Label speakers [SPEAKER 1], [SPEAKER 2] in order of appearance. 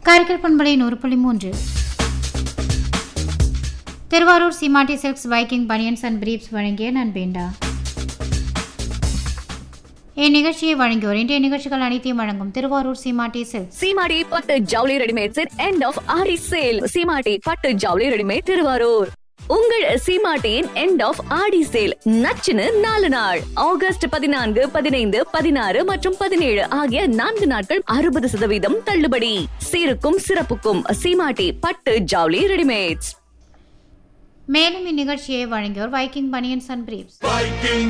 [SPEAKER 1] காரைக்கால் பண்பலை 100.3. திருவாரூர் சீமாட்டி silks Viking banians and briefs வழங்கிய நண்பேண்டா. இந்நிகழ்ச்சியை வழங்கியோர் இன்றைய நிகழ்ச்சிகள் அனைத்தையும் வழங்கும் திருவாரூர் சீமாட்டி சில்க்ஸ்.
[SPEAKER 2] சீமாட்டி பட்டு ஜவுளி readymade set end of Aadi sale. சீமாட்டி பட்டு ஜவுளி ரெடிமேட் திருவாரூர். உங்கள் சீமாட்டியின் எண்ட் ஆஃப் ஆடி சேல் நச்சுன்னு 4 நாள் ஆகஸ்ட் 14, 15, 16 மற்றும் 17 ஆகிய 4 நாட்கள் 60% தள்ளுபடி. சீருக்கும் சிறப்புக்கும் சீமாட்டி பட்டு ஜவுளி ரெடிமேட்ஸ்.
[SPEAKER 1] மேலும் இந்நிகழ்ச்சியை வழங்கியோர் வைக்கிங் பனியன்ஸ் அண்ட் பிரீப்ஸ்.